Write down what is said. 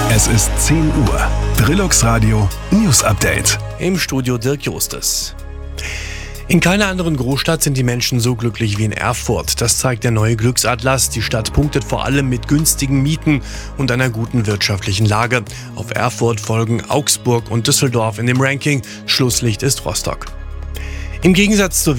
Es ist 10 Uhr. Brillux Radio News Update. Im Studio Dirk Justes. In keiner anderen Großstadt sind die Menschen so glücklich wie in Erfurt. Das zeigt der neue Glücksatlas. Die Stadt punktet vor allem mit günstigen Mieten und einer guten wirtschaftlichen Lage. Auf Erfurt folgen Augsburg und Düsseldorf in dem Ranking. Schlusslicht ist Rostock. Im Gegensatz zur